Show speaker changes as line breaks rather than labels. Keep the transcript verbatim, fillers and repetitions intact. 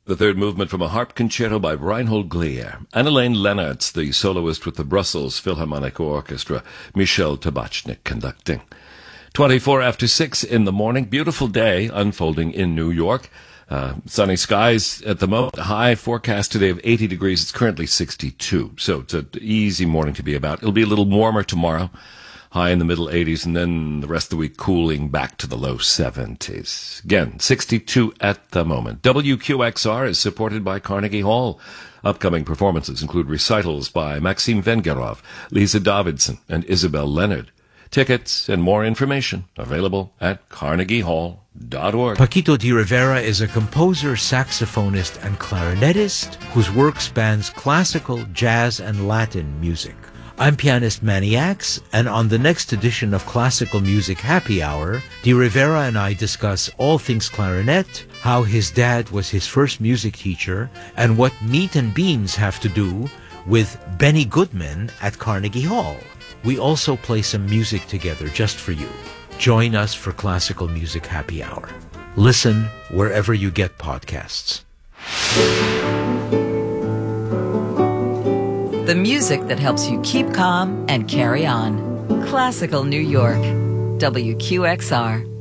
The third movement from a harp concerto by Reinhold Glier. Anna-Lane Lenartz, the soloist with the Brussels Philharmonic Orchestra. Michel Tabachnik conducting. twenty-four after six in the morning. Beautiful day unfolding in New York. Uh, sunny skies at the moment. High forecast today of eighty degrees. It's currently sixty-two. So it's an easy morning to be about. It'll be a little warmer tomorrow. High in the middle eighties, and then the rest of the week cooling back to the low seventies. Again, sixty-two at the moment. W Q X R is supported by Carnegie Hall. Upcoming performances include recitals by Maxime Vengerov, Lisa Davidson, and Isabel Leonard. Tickets and more information available at carnegie hall dot org.
Paquito de Rivera is a composer, saxophonist, and clarinetist whose work spans classical, jazz, and Latin music. I'm pianist Manny Axe, and on the next edition of Classical Music Happy Hour, De Rivera and I discuss all things clarinet, how his dad was his first music teacher, and what meat and beans have to do with Benny Goodman at Carnegie Hall. We also play some music together just for you. Join us for Classical Music Happy Hour. Listen wherever you get podcasts.
The music that helps you keep calm and carry on. Classical New York. W Q X R.